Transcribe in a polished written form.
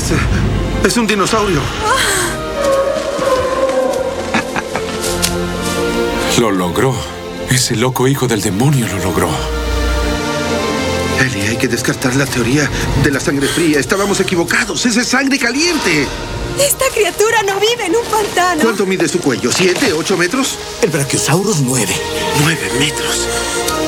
Es un dinosaurio. Lo logró. Ese loco hijo del demonio lo logró. Ellie, hay que descartar la teoría de la sangre fría. Estábamos equivocados. ¡Esa es sangre caliente! Esta criatura no vive en un pantano. ¿Cuánto mide su cuello? ¿7, 8 metros? El Brachiosaurus 9. 9 metros.